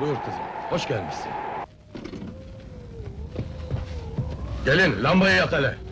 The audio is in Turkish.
Buyur kızım, hoş gelmişsin. Gelin, lambayı yak hele!